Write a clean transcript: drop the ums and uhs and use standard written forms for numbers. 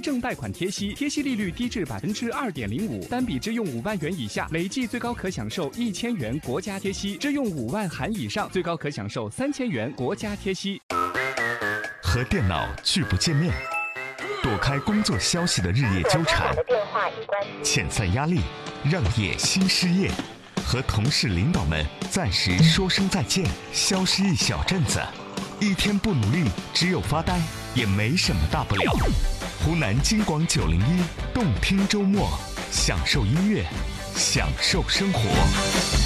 证贷款贴息，贴息利率低至2.05%，单笔支用5万元以下，累计最高可享受1000元国家贴息；支用5万含以上，最高可享受3000元国家贴息。 和电脑拒不见面，躲开工作消息的日夜纠缠，遣散压力，让业心失业，和同事领导们暂时说声再见，消失一小阵子，一天不努力，只有发呆，也没什么大不了。湖南金广901动听周末，享受音乐，享受生活。